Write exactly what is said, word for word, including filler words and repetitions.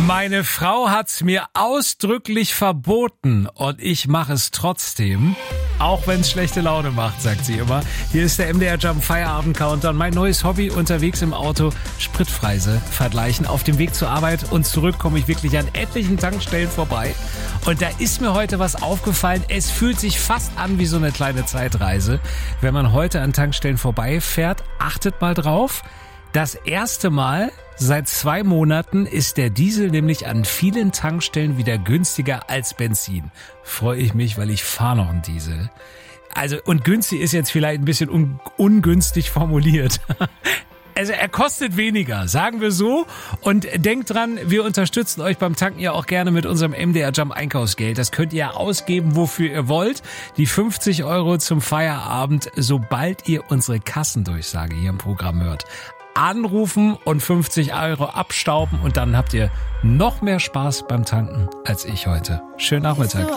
Meine Frau hat's mir ausdrücklich verboten und ich mache es trotzdem, auch wenn es schlechte Laune macht, sagt sie immer. Hier ist der M D R Jump Feierabend Countdown. Mein neues Hobby unterwegs im Auto, Spritpreise vergleichen. Auf dem Weg zur Arbeit und zurück komme ich wirklich an etlichen Tankstellen vorbei. Und da ist mir heute was aufgefallen. Es fühlt sich fast an wie so eine kleine Zeitreise. Wenn man heute an Tankstellen vorbeifährt, achtet mal drauf. Das erste Mal seit zwei Monaten ist der Diesel nämlich an vielen Tankstellen wieder günstiger als Benzin. Freue ich mich, weil ich fahre noch einen Diesel. Also, und günstig ist jetzt vielleicht ein bisschen un- ungünstig formuliert. Also er kostet weniger, sagen wir so. Und denkt dran, wir unterstützen euch beim Tanken ja auch gerne mit unserem M D R Jump Einkaufsgeld. Das könnt ihr ausgeben, wofür ihr wollt. Die fünfzig Euro zum Feierabend, sobald ihr unsere Kassendurchsage hier im Programm hört. Anrufen und fünfzig Euro abstauben und dann habt ihr noch mehr Spaß beim Tanken als ich heute. Schönen Nachmittag.